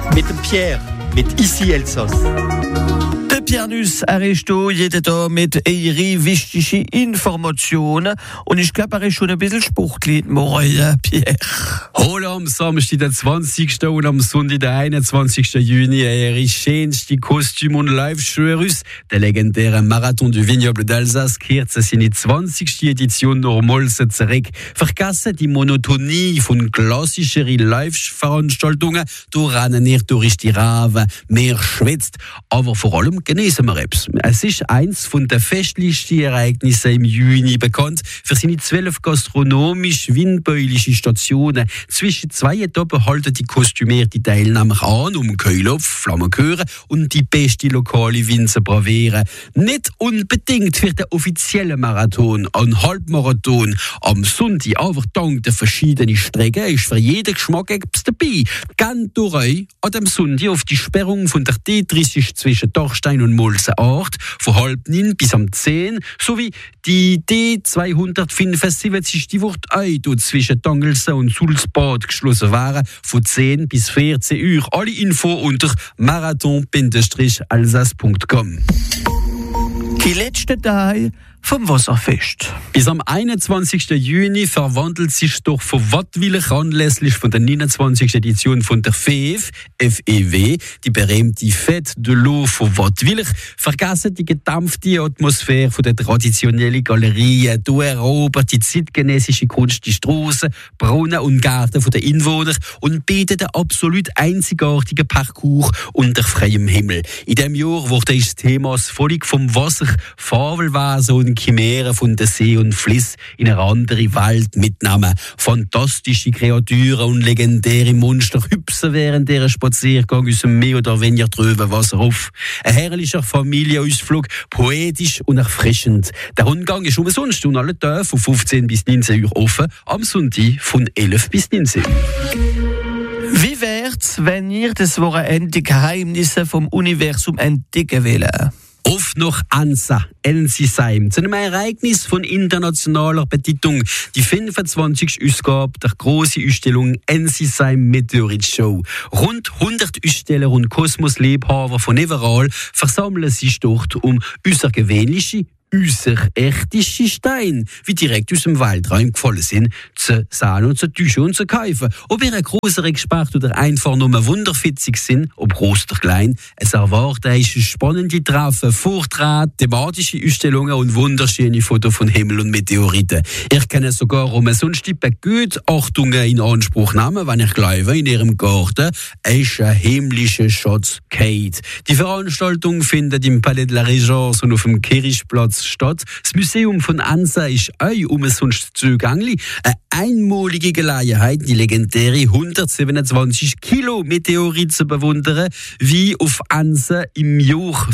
mit dem Pierre, mit Ici Elsass. Der Pierre Nuss Aristo jedet da mit eiri wichtige Informationen und ich glaube, er ist schon ein bisschen Sportlied, Morella, Pierre. Hol am Samstag, der 20. und am Sonntag, der 21. Juni, ihre schönste Kostüm- und Live-Show aus. Der legendäre Marathon du Vignoble d'Alsace kehrt in die 20. Edition nochmals zurück. Vergessen die Monotonie von klassischeren Live-Veranstaltungen. Du rennen nicht durch die Raven, mehr schwitzt, aber vor allem genießen wir etwas. Es ist eins von den festlichsten Ereignissen im Juni bekannt für seine 12 gastronomisch-windbäuliche Stationen. Zwischen zwei Etappen halten die kostümierten Teilnehmer an, um Keulopf, Flammenchöre und die beste lokale Wein zu bravieren. Nicht unbedingt für den offiziellen Marathon, ein Halbmarathon. Am Sonntag, aber dank der verschiedenen Strecken, ist für jeden Geschmack etwas dabei. Gern durch an dem Sonntag auf die Sperrung von der D30 zwischen Dachstein und Molsen-Art von 8:30 bis 10 sowie die D275, die wird auch zwischen Tangelsen und Sulzbad geschlossen waren, von 10 bis 14 Uhr. Alle Info unter marathon-alsace.com. Die letzte Teil vom Wasserfest. Bis am 21. Juni verwandelt sich doch von Wattwiller anlässlich von der 29. Edition von der FEW, die berühmte Fête de l'eau von Wattwiller. Vergessen die gedämpfte Atmosphäre von der traditionellen Galerie. Du erobert die zeitgenössische Kunst die Strassen, Brunnen und Gärten der Einwohner und bietet einen absolut einzigartigen Parcours unter freiem Himmel. In diesem Jahr wurde das Thema das Volk vom Wasser, Fabelwesen und Chimären von der See und Fliss in eine andere Welt mitnehmen. Fantastische Kreaturen und legendäre Monster hüpfen während dieser Spaziergang aus dem mehr oder weniger trüben Wasser auf. Ein herrlicher Familienausflug, poetisch und erfrischend. Der Rundgang ist umsonst und alle Tage von 15 bis 19 Uhr offen, am Sonntag von 11 bis 19 Uhr. Wie wär's, wenn ihr das Wochenende die Geheimnisse vom Universum entdecken wollt? Auf nach Ansa, Ensisheim, zu einem Ereignis von internationaler Bedeutung. Die 25. Ausgabe der grossen Ausstellung Ensisheim Meteorit Show. Rund 100 Aussteller und Kosmosliebhaber von überall versammeln sich dort, um außergewöhnliche, äußerechtliche Steine, wie direkt aus dem Weltraum gefallen sind, zu sehen und zu täuschen und zu kaufen. Ob ihr ein grosser Experte oder einfach nur wunderfitzig sind, ob groß oder klein, es erwartet euch spannende Treffen, Vorträge, thematische Ausstellungen und wunderschöne Fotos von Himmel und Meteoriten. Ihr könnt sogar sonst gut Achtungen in Anspruch nehmen, wenn ich glaube, in ihrem Garten ist ein himmlischer Schatz geht. Die Veranstaltung findet im Palais de la Régence und auf dem Kirchplatz statt. Das Museum von Ansa ist auch umsonst zugänglich. Eine einmalige Gelegenheit, die legendäre 127 Kilo Meteorit zu bewundern, wie auf Ansa im Jahr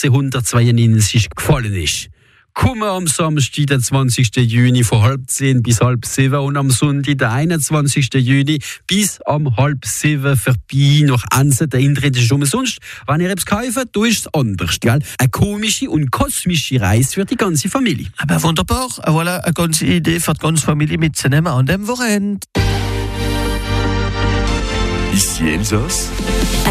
1492 gefallen ist. Kommen am Samstag, den 20. Juni von 6:30 bis 6:30 und am Sonntag, den 21. Juni bis um 6:30 vorbei nach Ansa. Der Eintritt ist umsonst. Wenn ihr etwas kauft, dann ist es anders. Gell? Eine komische und kosmische Reise für die ganze Familie. Aber wunderbar. Voilà, eine ganze Idee für die ganze Familie mitzunehmen an dem Wochenende. Ici Elsass.